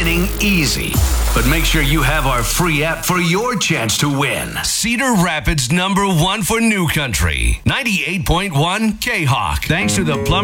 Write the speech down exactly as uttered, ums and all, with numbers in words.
winning easy. But make sure you have our free app for your chance to win. Cedar Rapids number one for New Country. ninety-eight point one K-Hawk. Thanks to the Plumber